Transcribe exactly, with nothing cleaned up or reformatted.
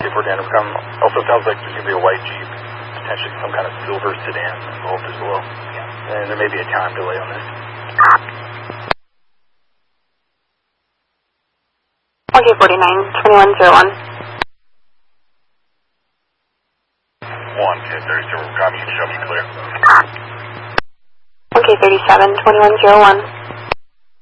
two four Dan, come. Also sounds like there's going to be a white Jeep, potentially some kind of silver sedan involved as well. Yeah. And there may be a time delay on this. Okay, forty-nine, twenty-one zero one. one, ten thirty-seven, copy, show me clear. Okay, thirty-seven, twenty-one zero one.